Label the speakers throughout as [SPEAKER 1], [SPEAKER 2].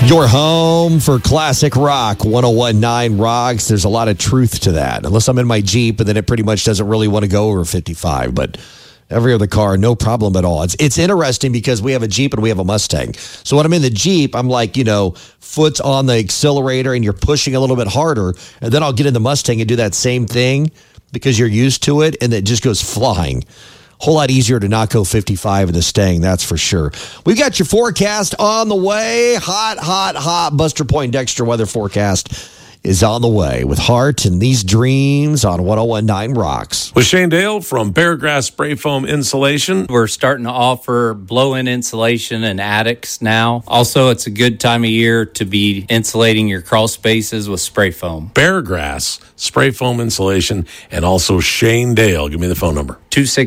[SPEAKER 1] Your home for classic rock, 101.9 Rocks. There's a lot of truth to that. Unless I'm in my Jeep, and then it pretty much doesn't really want to go over 55. But every other car, no problem at all. It's interesting because we have a Jeep and we have a Mustang. So when I'm in the Jeep, I'm like, foot on the accelerator and you're pushing a little bit harder. And then I'll get in the Mustang and do that same thing because you're used to it, and it just goes flying. Whole lot easier to not go 55 in the Stang, that's for sure. We've got your forecast on the way. Hot. Buster Poindexter weather forecast is on the way with Hart and These Dreams on 101.9 Rocks.
[SPEAKER 2] With Shane Dale from Beargrass Spray Foam Insulation.
[SPEAKER 3] We're starting to offer blow-in insulation in attics now. Also, it's a good time of year to be insulating your crawl spaces with spray foam.
[SPEAKER 2] Beargrass Spray Foam Insulation, and also Shane Dale. Give me the phone number.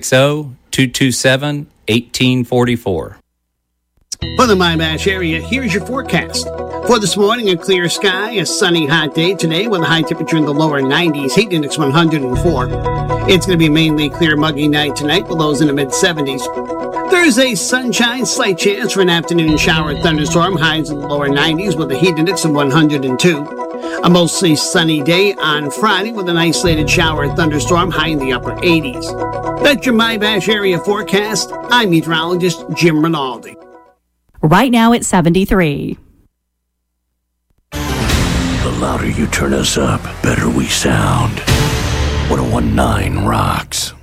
[SPEAKER 3] 260-227-1844.
[SPEAKER 4] For the Mimash area, here's your forecast. For this morning, a clear sky, a sunny, hot day today with a high temperature in the lower 90s, heat index 104. It's going to be a mainly clear, muggy night tonight with lows in the mid-70s. Thursday, sunshine, slight chance for an afternoon shower thunderstorm, highs in the lower 90s with a heat index of 102. A mostly sunny day on Friday with an isolated shower thunderstorm, high in the upper 80s. That's your Mimash area forecast. I'm meteorologist Jim Rinaldi.
[SPEAKER 5] Right now it's 73.
[SPEAKER 6] The louder you turn us up, better we sound. 101.9 Rocks.